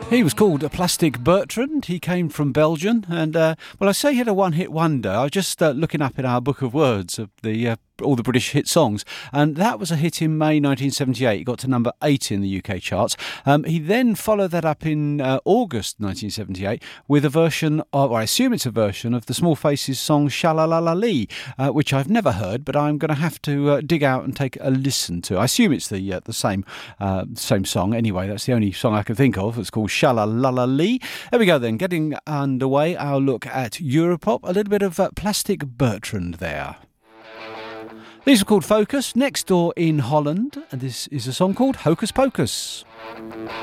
He was called Plastic Bertrand. He came from Belgium, and well, I say he had a one-hit wonder. I was just looking up in our book of words of the all the British hit songs, and that was a hit in May 1978. He got to number 8 in the UK charts. He then followed that up in August 1978 with a version of, or I assume it's a version of the Small Faces song Sha-La-La-La-Lee, which I've never heard, but I'm going to have to dig out and take a listen to. I assume it's the same song. Anyway, that's the only song I can think of. It's called Sha-La-La-La-Lee. There we go then, getting underway our look at Europop. A little bit of Plastic Bertrand there. These are called Focus, Next Door in Holland, and this is a song called Hocus Pocus.